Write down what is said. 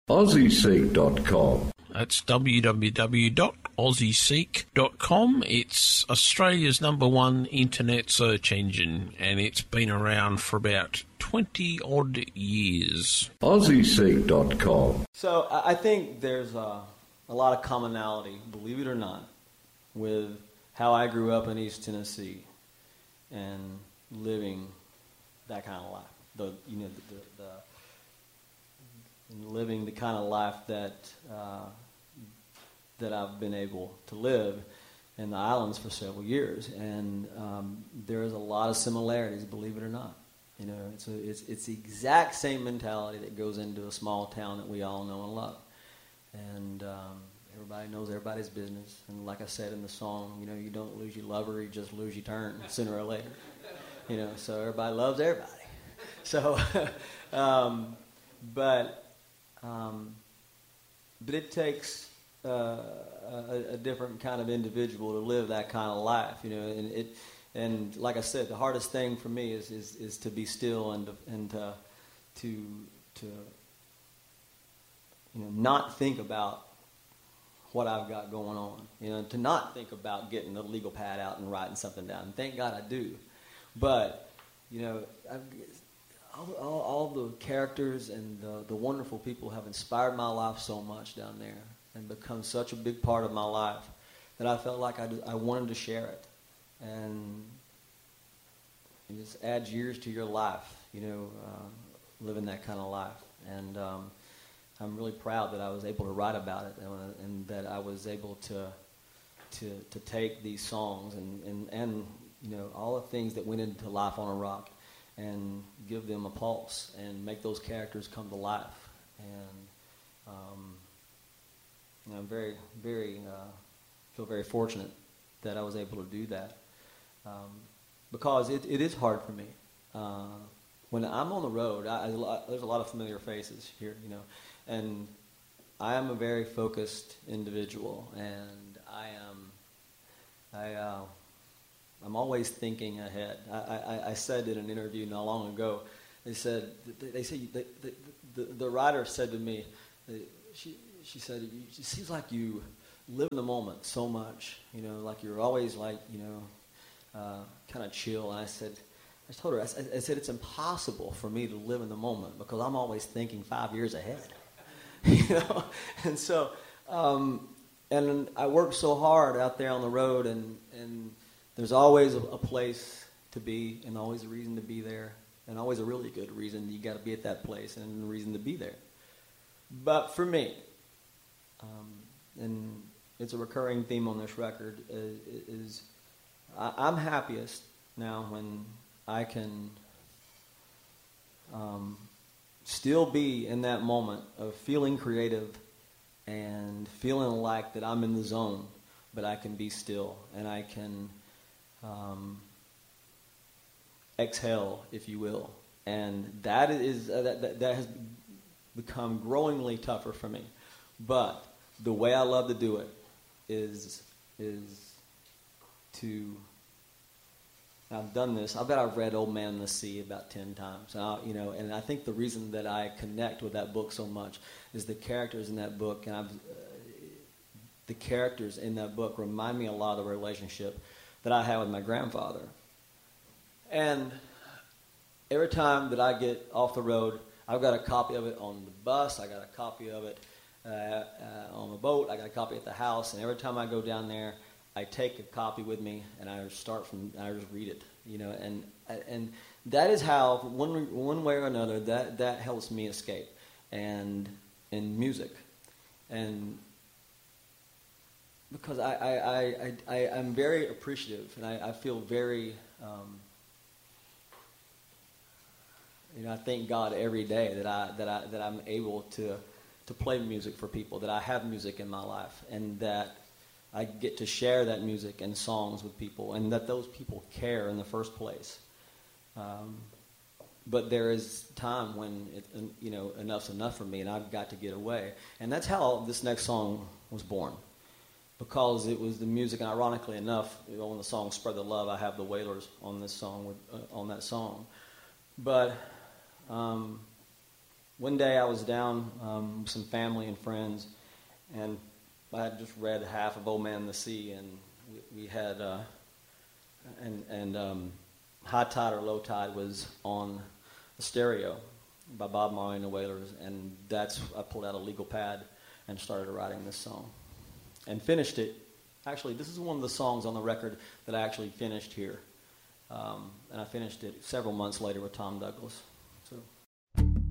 AussieSeek.com. That's www.aussieseek.com. It's Australia's #1 internet search engine, and it's been around for about 20-odd years. AussieSeek.com. So I think there's a lot of commonality, believe it or not, with how I grew up in East Tennessee and living that kind of life. Living the kind of life that I've been able to live in the islands for several years, and there is a lot of similarities, believe it or not. You know, it's the exact same mentality that goes into a small town that we all know and love, and everybody knows everybody's business. And like I said in the song, you know, you don't lose your lover, you just lose your turn sooner or later. You know, so everybody loves everybody. So, but it takes a different kind of individual to live that kind of life, you know. And like I said, the hardest thing for me is to be still and to you know, not think about what I've got going on, you know, to not think about getting the legal pad out and writing something down. And thank God I do, but you know, all the characters and the wonderful people have inspired my life so much down there and become such a big part of my life that I felt like I wanted to share it. And it just adds years to your life, you know, living that kind of life. And I'm really proud that I was able to write about it and that I was able to take these songs and you know, all the things that went into Life on a Rock and give them a pulse and make those characters come to life. And you know, I'm very, very feel very fortunate that I was able to do that, because it is hard for me. When I'm on the road, there's a lot of familiar faces here, you know, and I am a very focused individual, and I'm always thinking ahead. I said in an interview not long ago, the writer said to me, she said, it seems like you live in the moment so much, you know, like you're always like, you know, kind of chill. And I told her, I said, it's impossible for me to live in the moment because I'm always thinking 5 years ahead, you know? And so, and I work so hard out there on the road, and there's always a place to be and always a reason to be there, and always a really good reason. You got to be at that place and a reason to be there. But for me, and it's a recurring theme on this record, is I'm happiest now when I can still be in that moment of feeling creative and feeling like that I'm in the zone, but I can be still and I can exhale, if you will. And that has become growingly tougher for me. But the way I love to do it is to, I've done this. I bet I've read Old Man and the Sea about 10 times. You know, and I think the reason that I connect with that book so much is the characters in that book, and the characters in that book remind me a lot of the relationship that I had with my grandfather. And every time that I get off the road, I've got a copy of it on the bus. I got a copy of it on the boat. I got a copy at the house. And every time I go down there, I take a copy with me, and I just read it, you know. And that is how, one way or another, that helps me escape. And in music, and because I'm very appreciative, and I feel very, you know, I thank God every day that I'm able to play music for people, that I have music in my life, and that I get to share that music and songs with people, and that those people care in the first place. But there is time when you know, enough's enough for me, and I've got to get away. And that's how this next song was born, because it was the music. And ironically enough, you know, on the song "Spread the Love," I have the Wailers on this song on that song. But one day I was down with some family and friends, and I had just read half of Old Man and the Sea, and we had High Tide or Low Tide was on the stereo by Bob Marley and the Wailers, and I pulled out a legal pad and started writing this song and finished it. Actually, this is one of the songs on the record that I actually finished here, and I finished it several months later with Tom Douglas. So.